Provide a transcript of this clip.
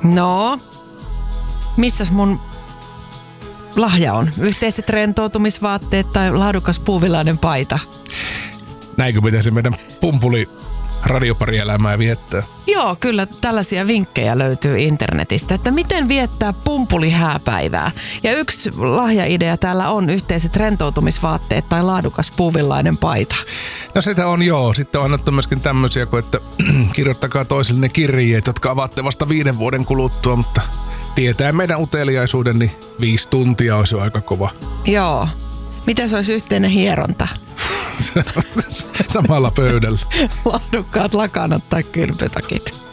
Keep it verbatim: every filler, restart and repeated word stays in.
No, missäs mun lahja on? Yhteiset rentoutumisvaatteet tai laadukas puuvillainen paita? Näinkö pitäisi meidän pumpuli radioparielämää viettää? Joo, kyllä tällaisia vinkkejä löytyy internetistä, että miten viettää pumpulihääpäivää. Ja yksi lahjaidea täällä on yhteiset rentoutumisvaatteet tai laadukas puuvillainen paita. No sitä on joo. Sitten on annettu myöskin tämmöisiä kuin, että kirjoittakaa toisille kirjeet, jotka avaatte vasta viiden vuoden kuluttua, mutta tietää meidän uteliaisuuden, niin viisi tuntia olisi jo aika kova. Joo. Mitä se olisi yhteinen hieronta? Samalla pöydällä. Laadukkaat lakanat tai kylpytakit.